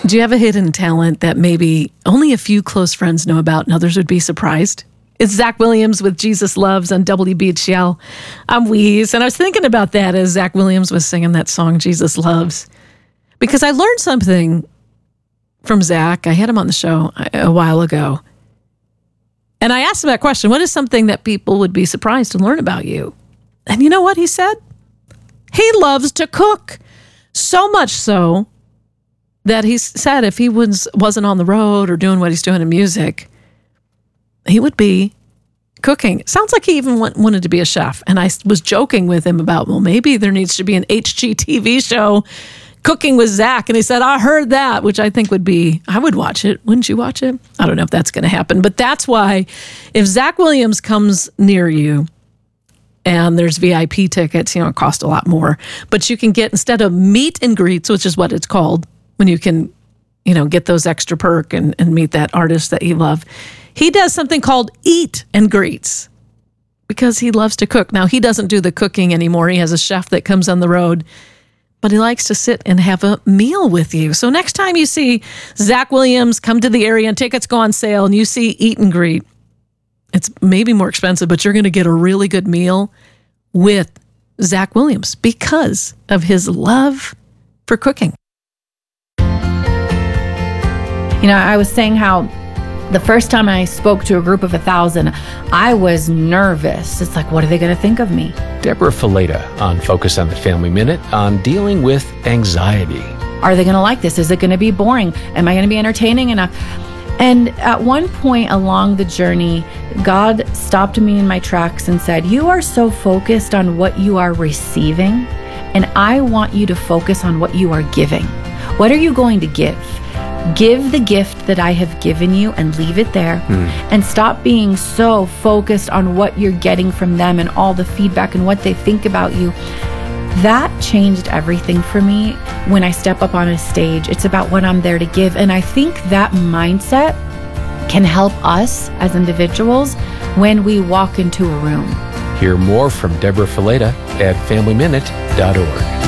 Do you have a hidden talent that maybe only a few close friends know about and others would be surprised? It's Zach Williams with Jesus Loves on WBHL. I'm Weeze, and I was thinking about that as Zach Williams was singing that song, Jesus Loves, because I learned something from Zach. I had him on the show a while ago, and I asked him that question, what is something that people would be surprised to learn about you? And you know what he said? He loves to cook, so much so that he said if he wasn't on the road or doing what he's doing in music, he would be cooking. It sounds like he even wanted to be a chef. And I was joking with him about, well, maybe there needs to be an HGTV show, Cooking with Zach. And he said, I heard that, which I think I would watch it. Wouldn't you watch it? I don't know if that's going to happen. But that's why if Zach Williams comes near you, and there's VIP tickets, it cost a lot more. But you can get, instead of meet and greets, which is what it's called, when you can, get those extra perk and meet that artist that you love. He does something called eat and greets because he loves to cook. Now, he doesn't do the cooking anymore. He has a chef that comes on the road, but he likes to sit and have a meal with you. So next time you see Zach Williams come to the area and tickets go on sale and you see eat and greet, it's maybe more expensive, but you're going to get a really good meal with Zach Williams because of his love for cooking. I was saying how the first time I spoke to a group of 1,000, I was nervous. It's like, what are they going to think of me? Deborah Fileta on Focus on the Family Minute on dealing with anxiety. Are they going to like this? Is it going to be boring? Am I going to be entertaining enough? And at one point along the journey, God stopped me in my tracks and said, you are so focused on what you are receiving, and I want you to focus on what you are giving. What are you going to give? Give the gift that I have given you and leave it there, and stop being so focused on what you're getting from them and all the feedback and what they think about you. That changed everything for me when I step up on a stage. It's about what I'm there to give. And I think that mindset can help us as individuals when we walk into a room. Hear more from Deborah Fileta at FamilyMinute.org.